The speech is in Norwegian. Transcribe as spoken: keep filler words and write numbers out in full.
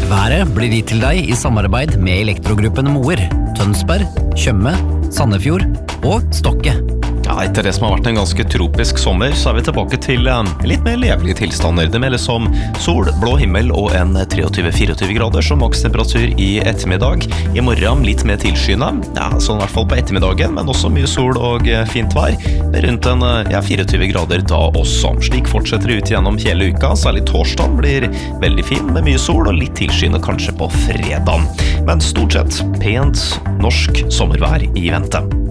Været blir gitt til deg i samarbeid med Elektrogruppen Moer, Tønsberg, Tjøme, Sandefjord og Stokke. Ja, etter det som har vært en ganske tropisk sommer, så er vi tilbake til um, litt mer levelige tilstander. Det meldes om sol, blå himmel og en treogtyve til fireogtyve grader som makstemperatur i ettermiddag. I morgen litt mer tilskyende, ja, sånn i hvert fall på ettermiddagen, men også mye sol og fint vær. Med rundt en ja, fireogtyve grader da også. Slik fortsetter det ut gjennom hele uka, særlig torsdag blir veldig fin med mye sol og litt tilskyende kanskje på fredag. Men stort sett pent norsk sommervær i vente.